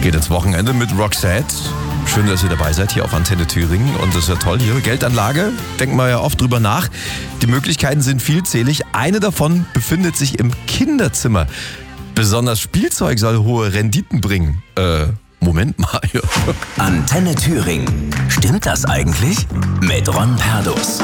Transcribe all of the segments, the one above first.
Geht ins Wochenende mit Roxette. Schön, dass ihr dabei seid hier auf Antenne Thüringen. Und das ist ja toll hier. Geldanlage, denkt man ja oft drüber nach. Die Möglichkeiten sind vielzählig. Eine davon befindet sich im Kinderzimmer. Besonders Spielzeug soll hohe Renditen bringen. Moment mal. Antenne Thüringen. Stimmt das eigentlich? Mit Ron Perdus.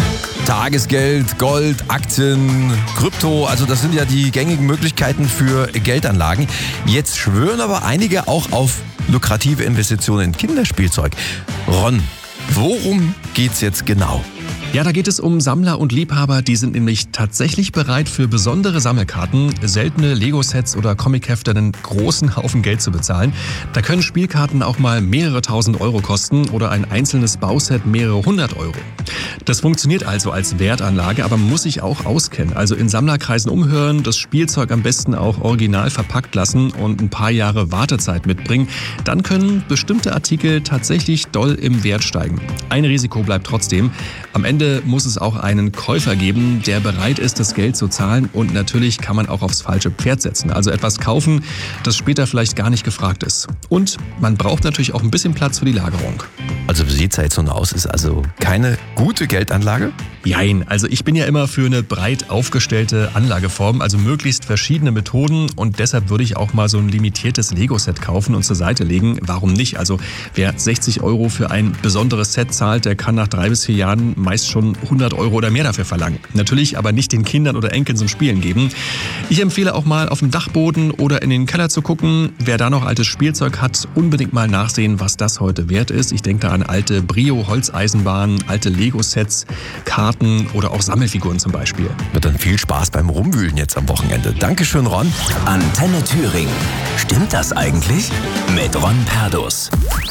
Tagesgeld, Gold, Aktien, Krypto, also das sind ja die gängigen Möglichkeiten für Geldanlagen. Jetzt schwören aber einige auch auf lukrative Investitionen in Kinderspielzeug. Ron, worum geht's jetzt genau? Ja, da geht es um Sammler und Liebhaber, die sind nämlich tatsächlich bereit, für besondere Sammelkarten, seltene Lego-Sets oder Comichefte einen großen Haufen Geld zu bezahlen. Da können Spielkarten auch mal mehrere tausend Euro kosten oder ein einzelnes Bauset mehrere hundert Euro. Das funktioniert also als Wertanlage, aber man muss sich auch auskennen. Also in Sammlerkreisen umhören, das Spielzeug am besten auch original verpackt lassen und ein paar Jahre Wartezeit mitbringen. Dann können bestimmte Artikel tatsächlich doll im Wert steigen. Ein Risiko bleibt trotzdem. Am Ende muss es auch einen Käufer geben, der bereit ist, das Geld zu zahlen. Und natürlich kann man auch aufs falsche Pferd setzen. Also etwas kaufen, das später vielleicht gar nicht gefragt ist. Und man braucht natürlich auch ein bisschen Platz für die Lagerung. Also wie sieht's jetzt so aus? Ist also keine gute Geldanlage? Jein, also ich bin ja immer für eine breit aufgestellte Anlageform, also möglichst verschiedene Methoden, und deshalb würde ich auch mal so ein limitiertes Lego-Set kaufen und zur Seite legen. Warum nicht? Also wer 60 Euro für ein besonderes Set zahlt, der kann nach 3 bis 4 Jahren meist schon 100 Euro oder mehr dafür verlangen. Natürlich aber nicht den Kindern oder Enkeln zum Spielen geben. Ich empfehle auch mal auf dem Dachboden oder in den Keller zu gucken. Wer da noch altes Spielzeug hat, unbedingt mal nachsehen, was das heute wert ist. Ich denke da an alte Brio-Holzeisenbahnen, alte Lego-Sets, Karten oder auch Sammelfiguren zum Beispiel. Wird dann viel Spaß beim Rumwühlen jetzt am Wochenende. Dankeschön, Ron. Antenne Thüringen. Stimmt das eigentlich? Mit Ron Perdus.